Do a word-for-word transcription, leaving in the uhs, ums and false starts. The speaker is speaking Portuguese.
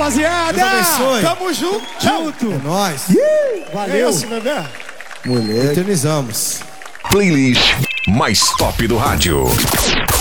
rapaziada. Deus abençoe. Tamo junto. Junto. É nóis. Valeu. É esse, bebê. Mulher, eternizamos. Playlist mais top do rádio.